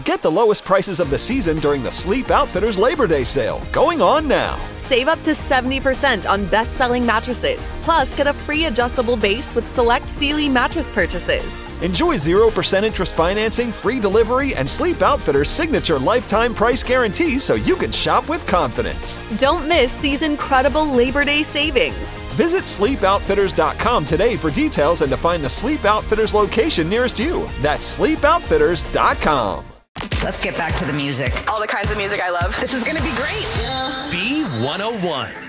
Get the lowest prices of the season during the Sleep Outfitters Labor Day sale, going on now. Save up to 70% on best-selling mattresses. Plus, get a free adjustable base with select Sealy mattress purchases. Enjoy 0% interest financing, free delivery, and Sleep Outfitters' signature lifetime price guarantees so you can shop with confidence. Don't miss these incredible Labor Day savings. Visit sleepoutfitters.com today for details and to find the Sleep Outfitters location nearest you. That's sleepoutfitters.com. Let's get back to the music. All the kinds of music I love. This is going to be great. B101.